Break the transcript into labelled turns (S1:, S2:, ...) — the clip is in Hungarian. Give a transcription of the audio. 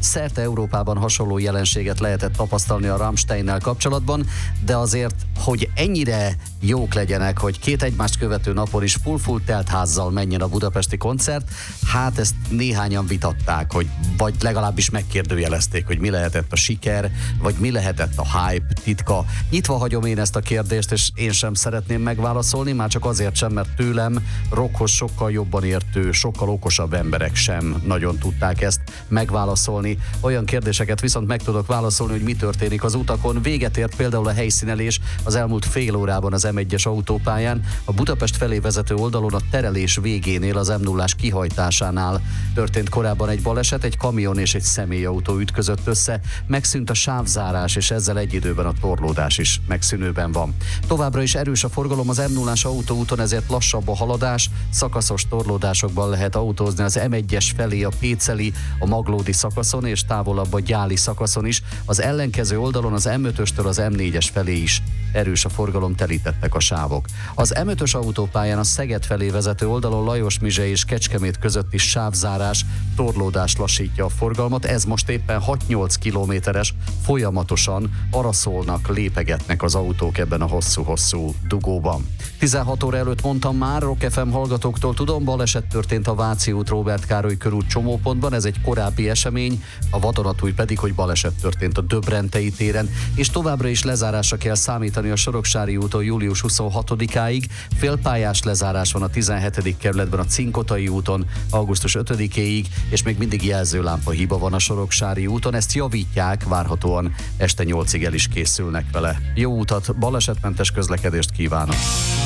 S1: Szerte Európában hasonló jelenséget lehetett tapasztalni a Rammsteinnel kapcsolatban, de azért, hogy ennyire jók legyenek, hogy két egymást követő napon is full telt házzal menjen a budapesti koncert, hát ezt néhányan vitatták, vagy legalábbis megkérdőjelezték, hogy mi lehetett a siker, vagy mi lehetett a hype titka. Nyitva hagyom én ezt a kérdést, és én sem szeretném megválaszolni, már csak azért sem, mert tőlem rockhoz sokkal jobban értő, sokkal okosabb emberek sem nagyon tudták ezt megválaszolni. Olyan kérdéseket viszont meg tudok válaszolni, hogy mi történik az utakon. Véget ért például a helyszínelés az elmúlt fél órában az M1-es autópályán. A Budapest felé vezető oldalon a terelés végénél, az M0-ás kihajtásánál történt korábban egy baleset, egy kamion és egy személyautó ütközött össze, megszűnt a sávzárás, és ezzel egy időben a torlódás is megszűnőben van. Továbbra is erős a forgalom az M0-ás autóúton, ezért lassabb a haladás, szakaszos torlódásokban lehet autózni az M1-es felé a Péceli, a Maglódi szakaszon és távolabb a Gyáli szakaszon is. Az ellenkező oldalon az M5-östől az M4-es felé is erős a forgalom, telítettek a sávok. Az M5-ös autópályán a Szeged felé vezető oldalon Lajosmizse és Kecskemét között is sávzárás, torlódás lassítja a forgalmat. Ez most éppen 6-8 kilométeres, folyamatosan araszolnak, lépegetnek az autók ebben a hosszú-hosszú dugóban. 16 óra előtt mondtam már, Rock FM hallgatóktól tudom, baleset történt a Váci út, Róbert Károly körút csomópontban, ez egy korábbi esemény, a vadonatúj pedig, hogy baleset történt a Döbrentei téren, és továbbra is lezárásra kell számítani a Soroksári úton július 26-áig, félpályás lezárás van a 17. kerületben a Cinkotai úton augusztus 5-éig, és még mindig jelzőlámpa hiba van a Soroksári úton, ezt javítják, várhatóan este 8-ig el is készülnek vele. Jó utat, balesetmentes közlekedést kívánok!